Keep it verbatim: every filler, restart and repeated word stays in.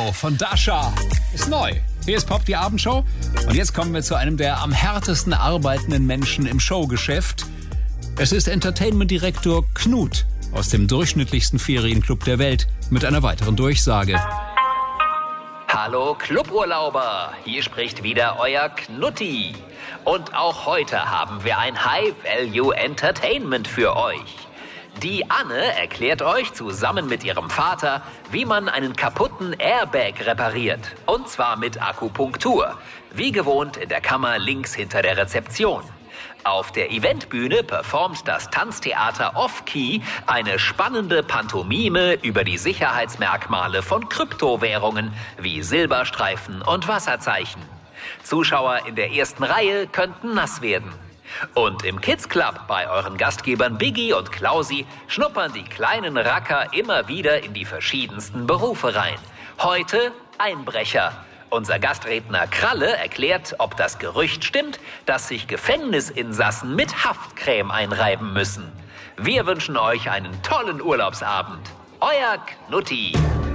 Wow von Dasha ist neu. Hier ist Pop, die Abendshow. Und jetzt kommen wir zu einem der am härtesten arbeitenden Menschen im Showgeschäft. Es ist Entertainment-Direktor Knut aus dem durchschnittlichsten Ferienclub der Welt mit einer weiteren Durchsage. Hallo Cluburlauber, hier spricht wieder euer Knutti. Und auch heute haben wir ein High-Value-Entertainment für euch. Die Anne erklärt euch zusammen mit ihrem Vater, wie man einen kaputten Airbag repariert. Und zwar mit Akupunktur. Wie gewohnt in der Kammer links hinter der Rezeption. Auf der Eventbühne performt das Tanztheater Off-Key eine spannende Pantomime über die Sicherheitsmerkmale von Kryptowährungen wie Silberstreifen und Wasserzeichen. Zuschauer in der ersten Reihe könnten nass werden. Und im Kids Club bei euren Gastgebern Biggie und Klausi schnuppern die kleinen Racker immer wieder in die verschiedensten Berufe rein. Heute Einbrecher. Unser Gastredner Kralle erklärt, ob das Gerücht stimmt, dass sich Gefängnisinsassen mit Haftcreme einreiben müssen. Wir wünschen euch einen tollen Urlaubsabend. Euer Knutti.